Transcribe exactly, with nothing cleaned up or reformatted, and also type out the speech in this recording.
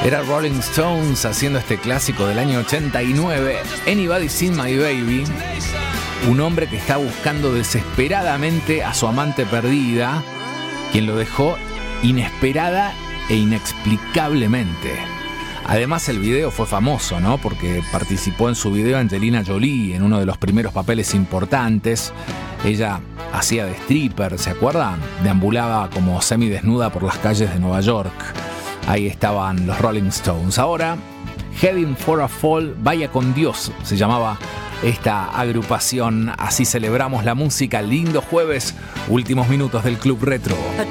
Era Rolling Stones haciendo este clásico del año ochenta y nueve, Anybody Seen My Baby. Un hombre que está buscando desesperadamente a su amante perdida, quien lo dejó inesperada e inexplicablemente. Además, el video fue famoso, ¿no? Porque participó en su video Angelina Jolie en uno de los primeros papeles importantes. Ella hacía de stripper, ¿se acuerdan? Deambulaba como semidesnuda por las calles de Nueva York. Ahí estaban los Rolling Stones. Ahora, Heading for a Fall, Vaya con Dios, se llamaba esta agrupación. Así celebramos la música. Lindo jueves, últimos minutos del Club Retro.